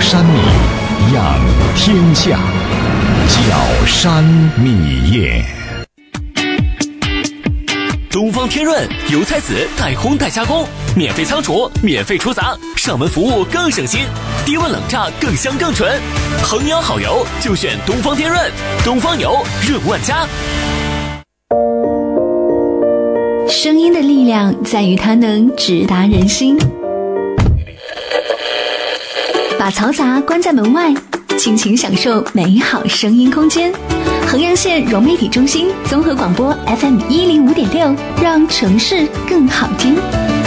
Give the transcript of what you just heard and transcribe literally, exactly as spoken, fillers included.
山米，养天下。角山米业。 东方天润油菜籽代烘代加工，免费仓储，免费出杂，上门服务更省心，低温冷榨更香更纯。衡阳好油就选东方天润，东方油润万家。 声音的力量在于它能直达人心。把嘈杂关在门外，尽情享受美好声音空间。衡阳县融媒体中心综合广播 F M 一零五点六，让城市更好听。